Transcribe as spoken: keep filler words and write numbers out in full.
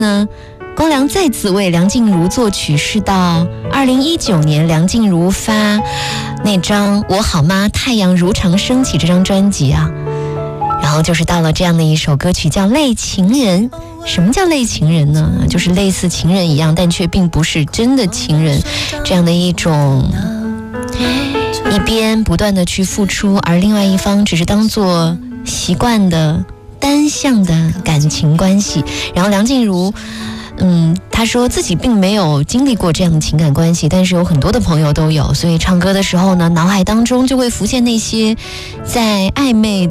呢，光良再次为梁静茹作曲，是到二零一九年梁静茹发那张《我好吗？太阳如常升起》这张专辑啊，然后就是到了这样的一首歌曲叫《类情人》。什么叫类情人呢？就是类似情人一样，但却并不是真的情人，这样的一种一边不断的去付出，而另外一方只是当作习惯的单向的感情关系。然后梁静茹嗯，他说自己并没有经历过这样的情感关系，但是有很多的朋友都有，所以唱歌的时候呢，脑海当中就会浮现那些在暧昧